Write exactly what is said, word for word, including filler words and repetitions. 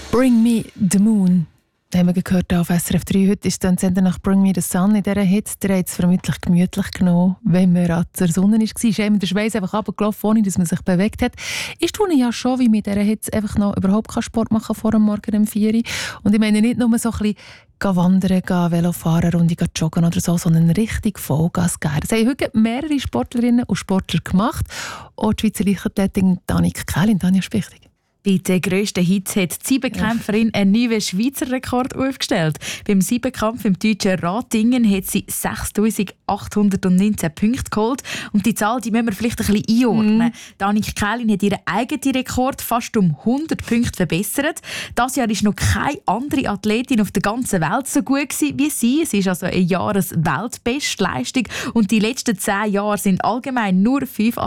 Bring Me the Moon. Das haben wir gehört auf S R F drei. Heute ist es dann nach Bring Me the Sun. In dieser Hitze, der hat es vermutlich gemütlich genommen, wenn man an der Sonne war. Ist eben der Schweiß einfach runtergelaufen, ohne dass man sich bewegt hat. Ich tue ja schon, wie mit dieser Hitze einfach noch überhaupt keinen Sport machen vor dem Morgen um vier Uhr. Und ich meine nicht nur so ein bisschen gehen wandern, gehen Velofahren, Runde gehen joggen oder so, sondern richtig Vollgas geben. Das haben heute mehrere Sportlerinnen und Sportler gemacht. Auch die Schweizer Leichtathletin Danik Kählin. Tanja Spichtig. Bei der grössten Hitze hat die Siebenkämpferin einen neuen Schweizer Rekord aufgestellt. Beim Siebenkampf im deutschen Ratingen hat sie sechstausendachthundertneunzehn Punkte geholt. Und die Zahl die müssen wir vielleicht ein bisschen einordnen. Mm. Danik Kählin hat ihren eigenen Rekord fast um hundert Punkte verbessert. Dieses Jahr war noch keine andere Athletin auf der ganzen Welt so gut wie sie. Es ist also eine Jahresweltbestleistung. Und die letzten zehn Jahre sind allgemein nur fünf